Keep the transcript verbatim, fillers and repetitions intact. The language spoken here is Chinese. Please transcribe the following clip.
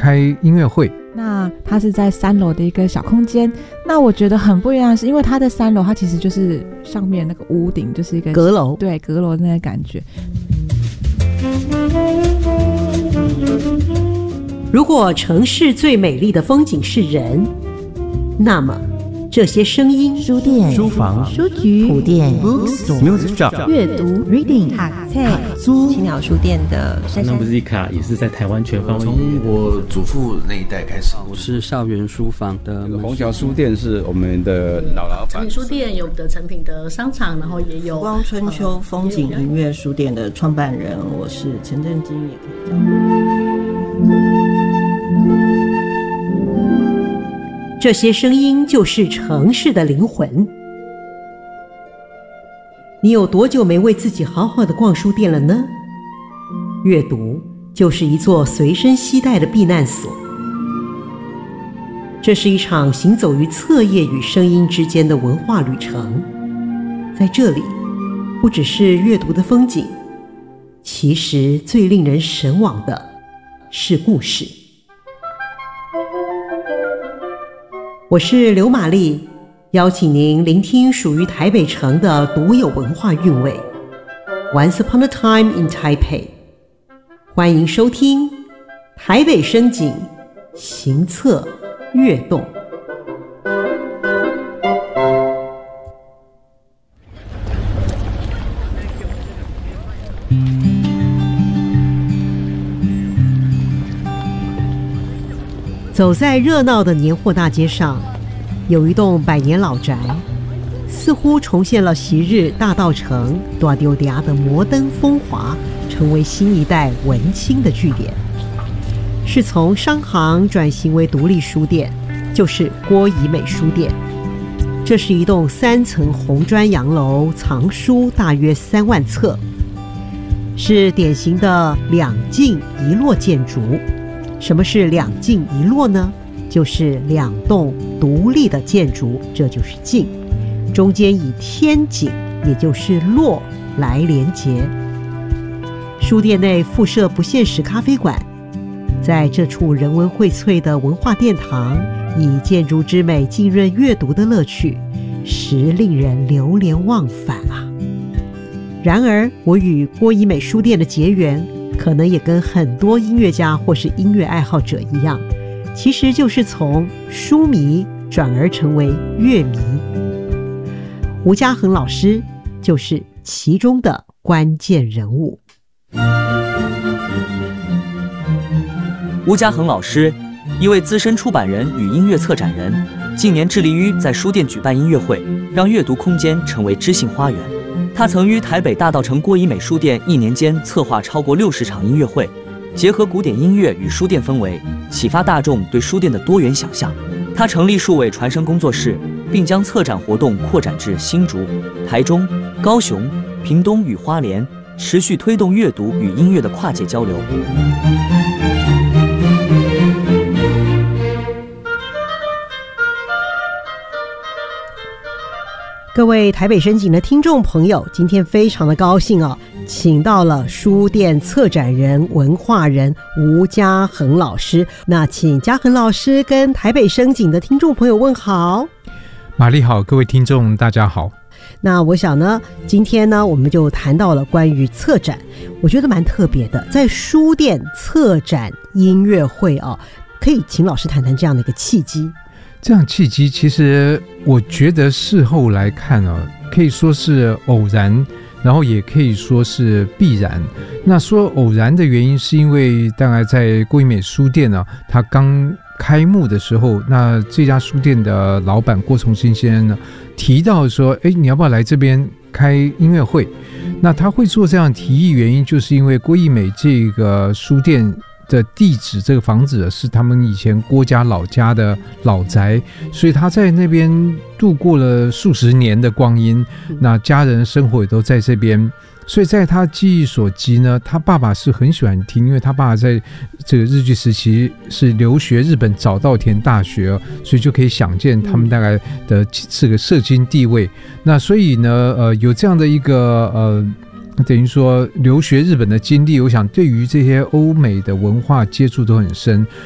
开音乐会。 那它是在三楼的一个小空间，那我觉得很不一样的是，因为它的三楼它其实就是上面那个屋顶就是一个阁楼， 对，阁楼的那个感觉。 如果城市最美丽的风景是人，那么这些声音， 书店、 书房、 书局、谱店、 Music Shop、 阅读、Reading、卡菜、 租、 青鸟书店的珊珊。 那 Musica 也是在台湾全方位。 从我祖父那一代开始， 我是校园书房的虹桥书店是我们的老老板。 成品书店有的成品的商场，然后也有光春秋风景音乐书店的创办人，我是陈正金，也可以叫我。 这些声音就是城市的灵魂。你有多久没为自己好好的逛书店了呢？阅读就是一座随身携带的避难所。这是一场行走于册页与声音之间的文化旅程。在这里，不只是阅读的风景，其实最令人神往的是故事。我是刘玛丽，邀请您聆听属于台北城的独有文化韵味。Once upon a time in Taipei， 欢迎收听台北声景行册跃动。走在热闹的年货大街上，有一栋百年老宅，似乎重现了昔日大稻埕大丢嗲的摩登风华，成为新一代文青的据点。是从商行转型为独立书店，就是郭怡美书店。这是一栋三层红砖洋楼，藏书大约三万册，是典型的两进一落建筑。什么是两进一落呢？就是两栋独立的建筑，这就是进，中间以天井，也就是落来连结。书店内附设不限时咖啡馆，在这处人文荟萃的文化殿堂，以建筑之美浸润阅读的乐趣，实令人流连忘返啊！然而，我与郭怡美书店的结缘，可能也跟很多音乐家或是音乐爱好者一样，其实就是从书迷转而成为乐迷。吴家恒老师就是其中的关键人物。 吴家恒老师，一位资深出版人与音乐策展人，近年致力于在书店举办音乐会，让阅读空间成为知性花园。他曾于台北大稻埕郭怡美书店一年间策划超过六十场音乐会，结合古典音乐与书店氛围，启发大众对书店的多元想象。他成立数位传声工作室，并将策展活动扩展至新竹、台中、高雄、屏东与花莲，持续推动阅读与音乐的跨界交流。 各位台北声景的听众朋友，今天非常的高兴哦，请到了书店策展人、文化人吴家恒老师。那请家恒老师跟台北声景的听众朋友问好。 玛丽好，各位听众大家好。 那我想呢，今天呢，我们就谈到了关于策展，我觉得蛮特别的，在书店策展音乐会哦，可以请老师谈谈这样的一个契机。 这样契机其实我觉得事后来看啊，可以说是偶然，然后也可以说是必然。那说偶然的原因是因为大概在郭怡美书店呢、啊，它刚开幕的时候，那这家书店的老板郭崇新先生呢提到说，哎，你要不要来这边开音乐会？那他会做这样提议原因就是因为郭怡美这个书店的地址，这个房子是他们以前郭家老家的老宅，所以他在那边度过了数十年的光阴，那家人生活也都在这边，所以在他记忆所及呢，他爸爸是很喜欢听，因为他爸爸在这个日据时期是留学日本早稻田大学，所以就可以想见他们大概的这个社经地位。那所以呢，呃，有这样的一个呃。等于说留学日本的经历，我想对于这些欧美的文化接触都很深，